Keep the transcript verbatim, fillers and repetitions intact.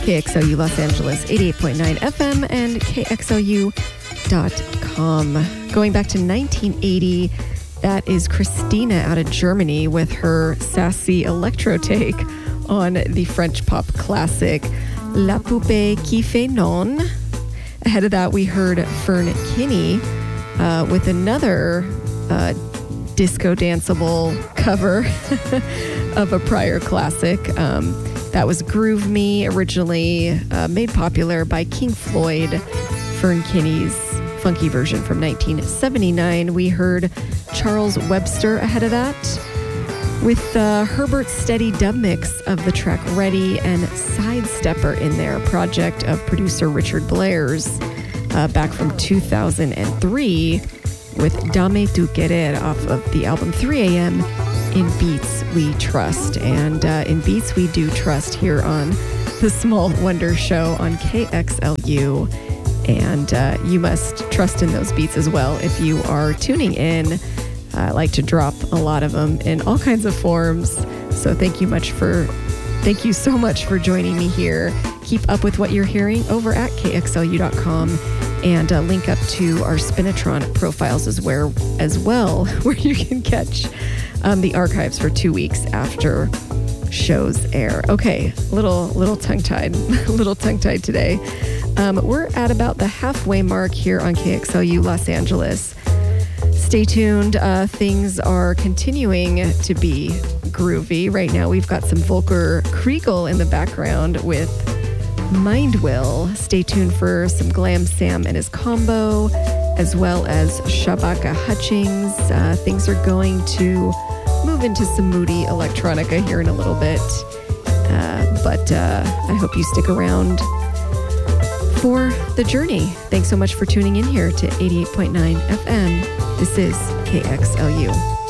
K X L U Los Angeles, eighty-eight point nine F M and K X L U dot com. Going back to nineteen eighty, that is Christina out of Germany with her sassy electro take on the French pop classic La Poupée qui fait non. Ahead of that, we heard Fern Kinney uh, with another uh, disco danceable cover of a prior classic. Um, that was Groove Me, originally uh, made popular by King Floyd. Fern Kinney's funky version from nineteen seventy-nine. We heard Charles Webster ahead of that with uh, Herbert's steady dub mix of the track Ready and Sidestepper in there, project of producer Richard Blair's uh, back from two thousand three with Dame Tu Querer off of the album three a.m. In Beats We Trust. And uh, in Beats We Do Trust here on The Small Wonder Show on K X L U. And uh, you must trust in those beats as well if you are tuning in. I like to drop a lot of them in all kinds of forms. So thank you much for, thank you so much for joining me here. Keep up with what you're hearing over at K X L U dot com and uh, link up to our Spinitron profiles as, where, as well, where you can catch um, the archives for two weeks after shows air. Okay, little little tongue-tied, little tongue-tied today. Um, we're at about the halfway mark here on K X L U Los Angeles. Stay tuned. Uh, things are continuing to be groovy. Right now, we've got some Volker Kriegel in the background with Mindwill. Stay tuned for some Glam Sam and his combo, as well as Shabaka Hutchings. Uh, things are going to move into some moody electronica here in a little bit. Uh, but uh, I hope you stick around for the journey. Thanks so much for tuning in here to eighty-eight point nine F M. This is K X L U.